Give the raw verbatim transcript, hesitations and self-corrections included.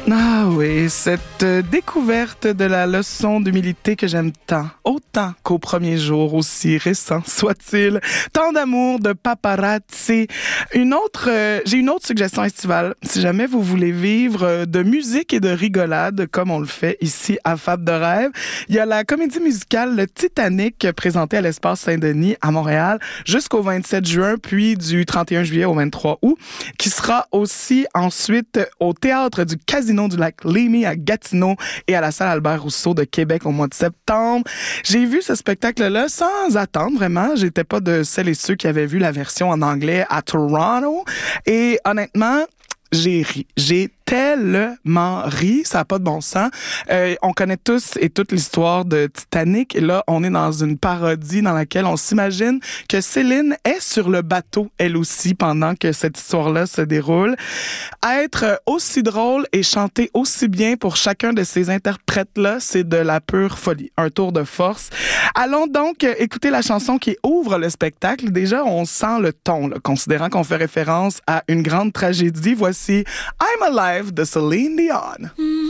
Ah oui, cette euh, découverte de la leçon d'humilité que j'aime tant, autant qu'au premier jour, aussi récent soit-il. Tant d'amour, de paparazzi. Une autre, euh, j'ai une autre suggestion estivale. Si jamais vous voulez vivre euh, de musique et de rigolade, comme on le fait ici à Fab de Rêve, il y a la comédie musicale Le Titanic présentée à l'Espace Saint-Denis à Montréal jusqu'au vingt-sept juin, puis du trente et un juillet au vingt-trois août, qui sera aussi ensuite au Théâtre du Casino du Lac Lémy à Gatineau et à la Salle Albert Rousseau de Québec au mois de septembre. J'ai vu ce spectacle-là sans attendre, vraiment. J'étais pas de celles et ceux qui avaient vu la version en anglais à Toronto. Et honnêtement, j'ai ri. J'ai tellement ri, ça n'a pas de bon sens. Euh, on connaît tous et toute l'histoire de Titanic. Et là, on est dans une parodie dans laquelle on s'imagine que Céline est sur le bateau, elle aussi, pendant que cette histoire-là se déroule. Être aussi drôle et chanter aussi bien pour chacun de ces interprètes-là, c'est de la pure folie. Un tour de force. Allons donc écouter la chanson qui ouvre le spectacle. Déjà, on sent le ton, là, considérant qu'on fait référence à une grande tragédie. Voici I'm Alive de Céline Dion.